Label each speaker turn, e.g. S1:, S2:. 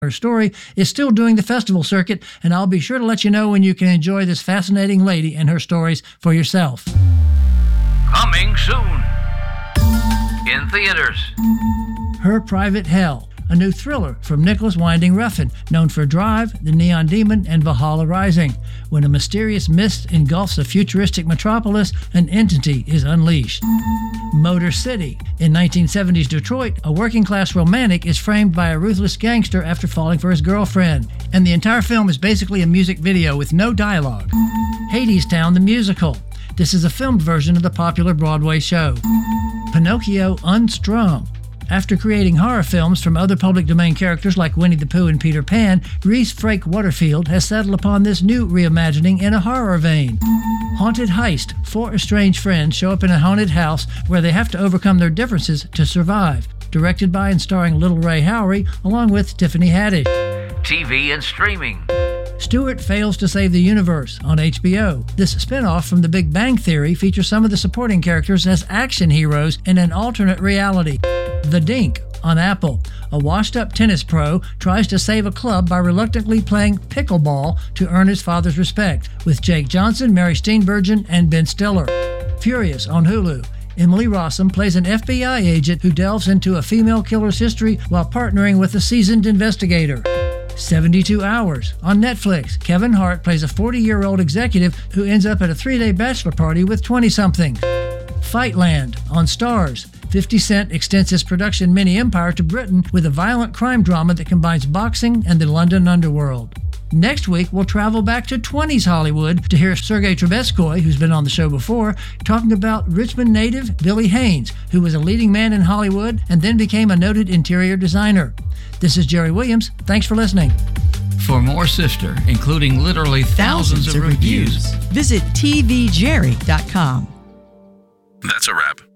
S1: Her story is still doing the festival circuit, and I'll be sure to let you know when you can enjoy this fascinating lady and her stories for yourself.
S2: Coming soon in theaters.
S1: Her Private Hell, a new thriller from Nicholas Winding Refn, known for Drive, The Neon Demon, and Valhalla Rising. When a mysterious mist engulfs a futuristic metropolis, an entity is unleashed. Motor City. In 1970s Detroit, a working-class romantic is framed by a ruthless gangster after falling for his girlfriend, and the entire film is basically a music video with no dialogue. Hadestown the Musical. This is a filmed version of the popular Broadway show. Pinocchio Unstrung. After creating horror films from other public domain characters like Winnie the Pooh and Peter Pan, Reese Frake Waterfield has settled upon this new reimagining in a horror vein. Haunted Heist. 4 estranged friends show up in a haunted house where they have to overcome their differences to survive. Directed by and starring Little Ray Howery, along with Tiffany Haddish.
S2: TV and streaming.
S1: Stewart Fails to Save the Universe on HBO. This spin-off from The Big Bang Theory features some of the supporting characters as action heroes in an alternate reality. The Dink on Apple. A washed-up tennis pro tries to save a club by reluctantly playing pickleball to earn his father's respect, with Jake Johnson, Mary Steenburgen, and Ben Stiller. Furious on Hulu. Emily Rossum plays an FBI agent who delves into a female killer's history while partnering with a seasoned investigator. 72 Hours on Netflix. Kevin Hart plays a 40-year-old executive who ends up at a 3-day bachelor party with 20-somethings. Fightland on Starz. 50 Cent extends his production mini-empire to Britain with a violent crime drama that combines boxing and the London underworld. Next week, we'll travel back to 20s Hollywood to hear Sergei Trebetskoy, who's been on the show before, talking about Richmond native Billy Haynes, who was a leading man in Hollywood and then became a noted interior designer. This is Jerry Williams. Thanks for listening.
S3: For more Sister, including literally thousands of reviews,
S4: visit tvjerry.com.
S5: That's a wrap.